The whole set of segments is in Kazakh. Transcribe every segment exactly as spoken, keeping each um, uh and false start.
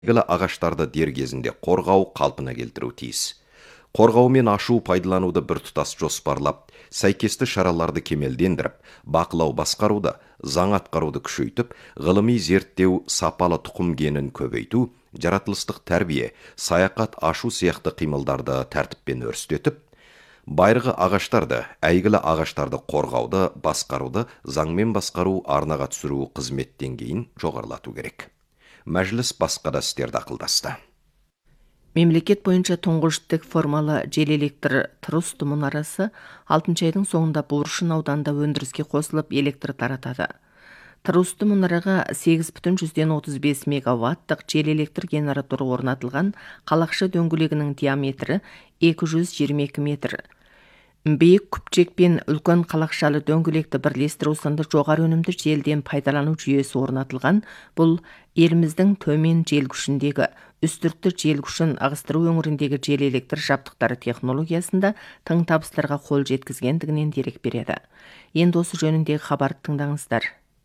әйгілі ағаштарды дер кезінде қорғау, қалпына келтіру тиіс. Қорғау мен ашу пайдалануды біртұтас жоспарлап, сәйкесті шараларды кемелдендіріп, бақылау басқаруды, заң атқаруды күшейтіп, ғылыми зерттеу, сапалы тұқым генін көбейту, жаратылыстық тәрбие, саяхат ашу сияқты қимылдарды тәртіппен өрістетіп, байырғы ағаштарды, әйгілі ағаштарды қорғауды, басқаруды, заңмен басқару, арнаға түсіру қызмет деңгейін жоғарылату керек. Мәжіліс басқа да істерді ақылдасты. Мемлекет бойынша тұңғыш тік формалы жел электр трусты мұнарасы алтыншы айдың соңында Буыршын ауданында өндіріске қосылып электр таратады. Трусты мұнараға сегіз бүтін жүзден отыз бес мегаваттық жел электр генераторы орнатылған. Қалақшы дөңгелегінің диаметрі екі жүз жиырма екі метр. Биік күпчек пен үлкен қалақшалы дөңгелекті бірлестіру сынды жоғары өнімді желден пайдалану жүйесі орнатылған. Бұл еліміздің төмен жел күшіндегі, үстіртті жел күшін ығыстыру өңіріндегі жел электр жабдықтары технологиясында тың табыстарға қол жеткізгендігінен дерек береді. Енді осы жөніндегі хабарды тыңдаңыздар.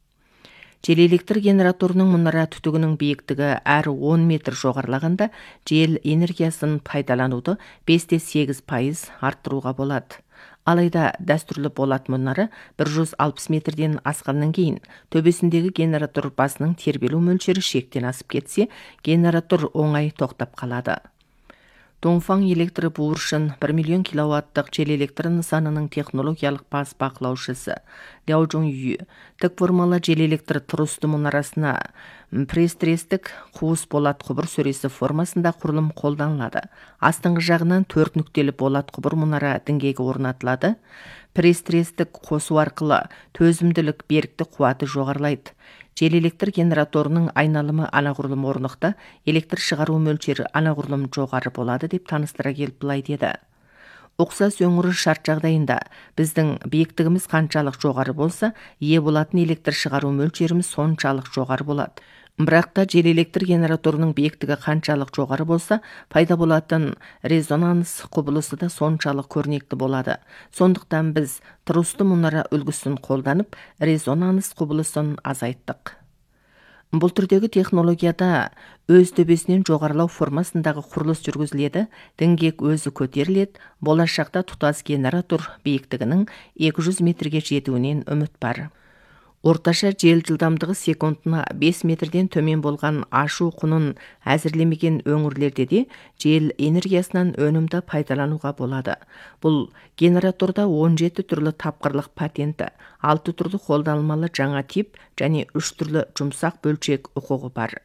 Жел электр генераторының мұнара түтігінің биіктігі әр он метр жоғарылағанда жел энергиясын пайдалануды бесте сегіз пайыз арттыруға болады. Алайда дәстүрлі болат мұнары бір жүз алпыс метрден асқаннан кейін төбесіндегі генератор басының тербелу мөлшері шектен асып кетсе, генератор оңай тоқтап қалады. Донфан электр Буыршын бір миллион киловаттық жел электр нысанының технологиялық бас бақылаушысы Ляожун Ю тік формалы жел электр трусты мұнарасына пресс-трестік қуыс болат құбыр сөресі формасында құрылым қолданылады. Астыңғы жағынан төрт нүктелі болат құбыр мұнара діңгегі орнатылады. Пресс-трестік қосу арқылы төзімділік берікті қуаты жоғарылайды. Жел электр генераторының айналымы анағұрлым орнықты, электр шығару мөлшері анағұрлым жоғары болады деп таныстыра келіп былай деді. Ұқсас өңірі шарт жағдайында біздің биіктігіміз қаншалық жоғары болса, ие болатын электр шығару мөлшеріміз соншалық жоғары болады. Бірақ та жел электр генераторының биіктігі қаншалық жоғары болса, пайда болатын резонанс құбылысы да соншалық көрнекті болады. Сондықтан біз трусты мұнара үлгісін қолданып, резонанс құбылысын азайттық. Бұл түрдегі технологияда өз төбесінен жоғарылау формасындағы құрылыс жүргізіледі, діңгек өзі көтеріледі, болашақта тұтас генератор биіктігінің екі жүз метрге жетуінен үміт бар. Орташа жел жылдамдығы секундына бес метрден төмен болған ашу құнын әзірлемеген өңірлерде де жел энергиясынан өнімді пайдалануға болады. Бұл генераторда он жеті түрлі тапқырлық патенті, алты түрлі қолданылмалы жаңа тип және үш түрлі жұмсақ бөлшек құқығы бар.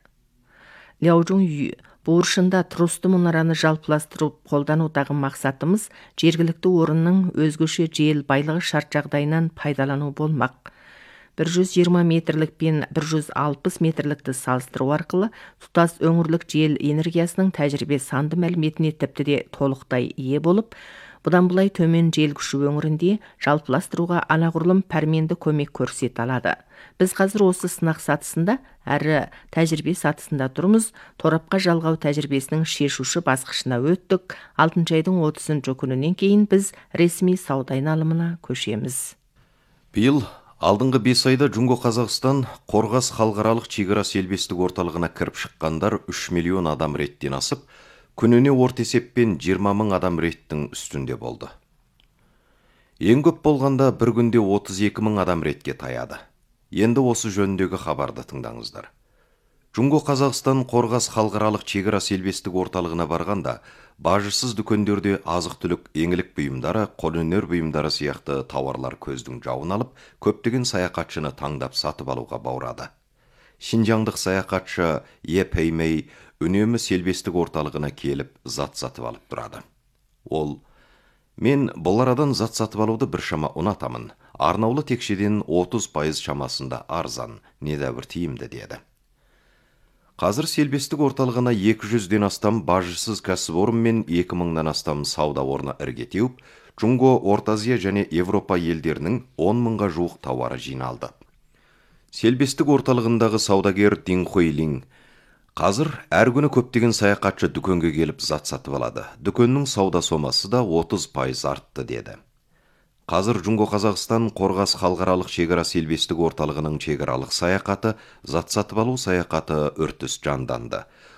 Ляожун Ю Буыршында трусты мұнараны жалпыластырып қолданудағы мақсатымыз жергілікті орынның өзгеше жел байлығы шарт жағдайынан пайдалану болмақ. бір жүз жиырма метрлік пен бір жүз алпыс метрлікті салыстыру арқылы тұтас өңірлік жел энергиясының тәжірибе санды мәліметіне тіпті де толықтай ие болып, бұдан былай төмен жел күші өңірінде жалпыластыруға анағұрлым пәрменді көмек көрсете алады. Біз қазір осы сынақ сатысында әрі тәжірибе сатысында тұрмыз. Торапқа жалғау тәжірибесінің шешуші басқышына өттік. алтыншы айдың отызыншы күнінен кейін біз ресми сауда айналымына көшеміз. Биыл алдыңғы бес айда Джунго Қазақстан Қорғас халықаралық шекара селбестік орталығына кіріп шыққандар үш миллион адам реттен асып, күніне орта есеппен жиырма мың адам реттің үстінде болды. Ең көп болғанда бір күнде отыз екі мың адам ретке таяды. Енді осы жөніндегі хабарды тыңдаңыздар. Джунго Қазақстан Қорғас халықаралық шекара селбестік орталығына барғанда, бажысыз дүкендерде азық-түлік, еңлік бұйымдары, қолөнер бұйымдары сияқты тауарлар көздің жауын алып, көптеген саяхатшыны таңдап сатып алуға баурады. Шинжаңдық саяхатшы Е Пеймей үнемі селбестік орталығына келіп зат сатып алып тұрады. Ол: "Мен бұл арадан зат сатып алуды біршама ұнатамын. Арнаулы текшеден отыз пайыз шамасында арзан, недәбір тиімді" деді. Қазір селбестік орталығына екі жүзден астам бажысыз кәсіпорын мен екі мыңнан астам сауда орны ірге теуіп, Джунго, Орта Азия және Европа елдерінің он мыңға жуық тауары жиналды. Селбестік орталығындағы саудагер Дин Хуйлин: "Қазір әр күні көптеген саяхатшы дүкенге келіп зат сатып алады. Дүкеннің сауда сомасы да отыз пайыз артты" деді. Қазір Джунго Қазақстан Қорғас халықаралық шекара селбестік орталығының шекаралық саяхаты, зат сатып алу саяхаты үртіс жанданды.